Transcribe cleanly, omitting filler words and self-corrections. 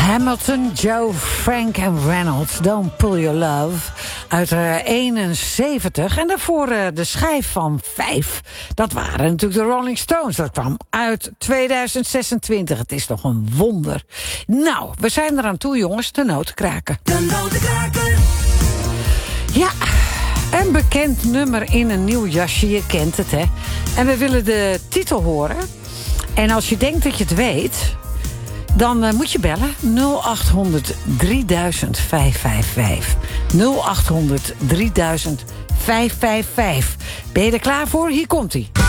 Hamilton, Joe, Frank en Reynolds, Don't Pull Your Love, uit 71. En daarvoor de schijf van 5. Dat waren natuurlijk de Rolling Stones. Dat kwam uit 2026. Het is toch een wonder. Nou, we zijn eraan toe, jongens, de notenkraker. De notenkraker. Ja, een bekend nummer in een nieuw jasje, je kent het, hè. En we willen de titel horen. En als je denkt dat je het weet, dan moet je bellen 0800 3000 555. 0800 3000 555. Ben je er klaar voor? Hier komt-ie.